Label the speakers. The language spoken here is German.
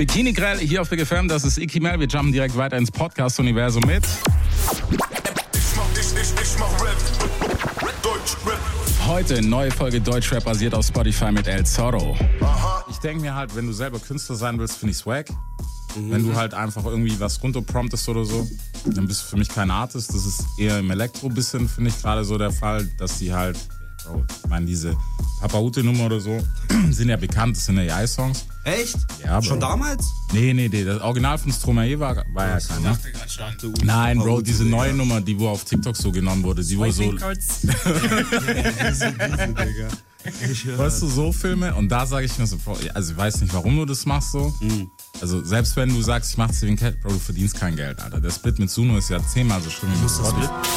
Speaker 1: Bikini Grell hier auf Big FM, das ist Iki Mel. Wir jumpen direkt weiter ins Podcast-Universum mit.
Speaker 2: Ich mach Rap, Deutschrap.
Speaker 1: Heute neue Folge Deutschrap basiert auf Spotify mit El Zorro.
Speaker 2: Aha.
Speaker 3: Ich denke mir halt, wenn du selber Künstler sein willst, finde ich swag. Wenn du halt einfach irgendwie was runterpromptest oder so, dann bist du für mich kein Artist. Das ist eher im Elektro bisschen, finde ich gerade so der Fall, dass die halt, Bro, ich meine, diese Papa Ute-Nummer oder so, sind ja bekannt, das sind ja AI-Songs.
Speaker 4: Echt?
Speaker 3: Ja, Bro.
Speaker 4: Schon damals?
Speaker 3: Nee, das Original von Stromae war ja keiner. Nein, Bro, diese neue Nummer, die wo auf TikTok so genommen wurde, die wo so... Weißt du, so Filme, und da sage ich mir so, also ich weiß nicht, warum du das machst so. Also selbst wenn du sagst, ich mach das wegen Cat, Bro, du verdienst kein Geld, Alter. Der Split mit Suno ist ja 10-mal so schlimm wie mit Spotify.